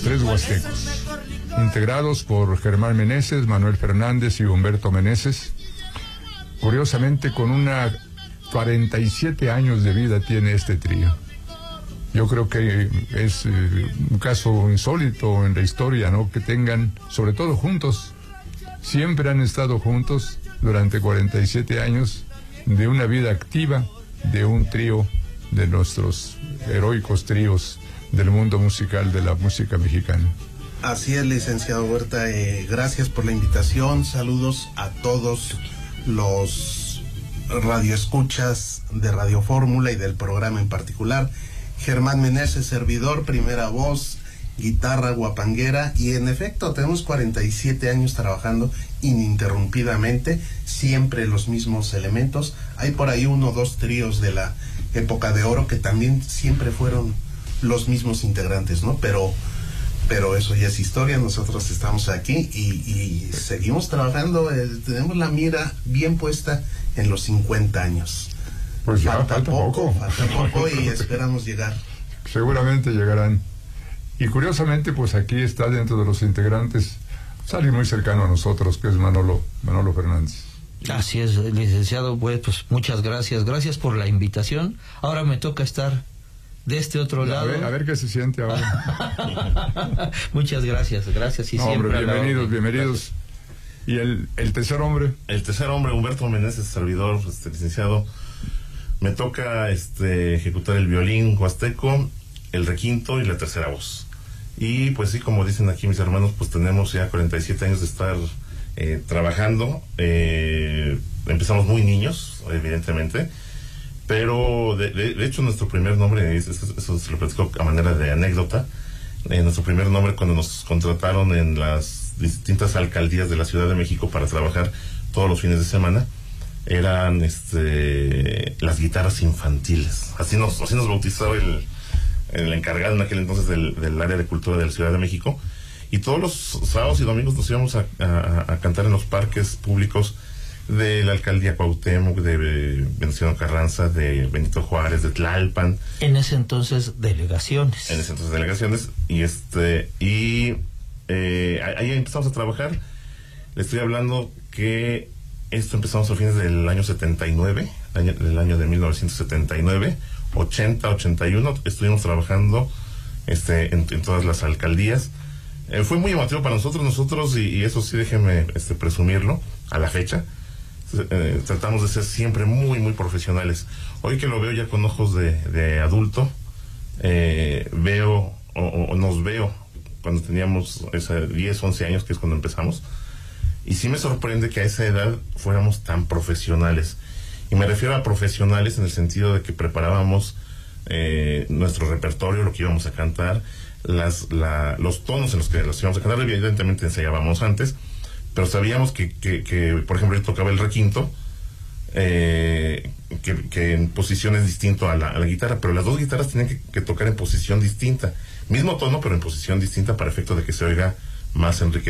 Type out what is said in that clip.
Los Tres Huastecos, integrados por Germán Meneses, Manuel Fernández y Humberto Meneses. Curiosamente, con 47 años de vida tiene este trío. Yo creo que es un caso insólito en la historia, ¿no? Que tengan, sobre todo juntos, siempre han estado juntos durante 47 años de una vida activa, de un trío de nuestros heroicos tríos del mundo musical, de la música mexicana. Así es, licenciado Huerta, gracias por la invitación, saludos a todos los radioescuchas de Radio Fórmula y del programa en particular. Germán Meneses, servidor, primera voz, guitarra, guapanguera, y en efecto tenemos 47 años trabajando ininterrumpidamente, siempre los mismos elementos. Hay por ahí 1 o 2 tríos de la época de oro que también siempre fueron los mismos integrantes, ¿no? Pero eso ya es historia. Nosotros estamos aquí y seguimos trabajando, tenemos la mira bien puesta en los 50 años. Pues ya falta poco y esperamos llegar. Seguramente llegarán. Y curiosamente, pues aquí está dentro de los integrantes, sale muy cercano a nosotros, que es Manolo Fernández. Así es, licenciado, pues muchas gracias por la invitación. Ahora me toca estar de este otro lado. A ver qué se siente ahora. Muchas gracias y no, siempre. Hombre, bienvenidos. ¿Y el tercer hombre? El tercer hombre, Humberto Meneses, servidor, licenciado. Me toca ejecutar el violín huasteco, el requinto y la tercera voz. Y pues sí, como dicen aquí mis hermanos, pues tenemos ya 47 años de estar trabajando. Empezamos muy niños, evidentemente, pero de hecho nuestro primer nombre, eso se lo platico a manera de anécdota, nuestro primer nombre cuando nos contrataron en las distintas alcaldías de la Ciudad de México para trabajar todos los fines de semana, eran las guitarras infantiles. Así nos bautizó el encargado en aquel entonces del área de cultura de la Ciudad de México, y todos los sábados y domingos nos íbamos a cantar en los parques públicos de la alcaldía Cuauhtémoc, de Venustiano Carranza, de Benito Juárez, de Tlalpan. En ese entonces delegaciones. Y ahí empezamos a trabajar. Le estoy hablando que esto empezamos a fines del año 79, el año de 1979, 80, 81, estuvimos trabajando en todas las alcaldías. Fue muy llamativo para nosotros, y eso sí, déjenme presumirlo, a la fecha. Tratamos de ser siempre muy, muy profesionales. Hoy que lo veo ya con ojos de adulto, nos veo cuando teníamos 10, 11 años, que es cuando empezamos. Y sí me sorprende que a esa edad fuéramos tan profesionales. Y me refiero a profesionales en el sentido de que preparábamos nuestro repertorio, lo que íbamos a cantar, los tonos en los que los íbamos a cantar. Evidentemente ensayábamos antes, pero sabíamos que por ejemplo, yo tocaba el requinto, que en posición es distinto a la guitarra, pero las dos guitarras tenían que tocar en posición distinta. Mismo tono, pero en posición distinta, para efecto de que se oiga más enriquecido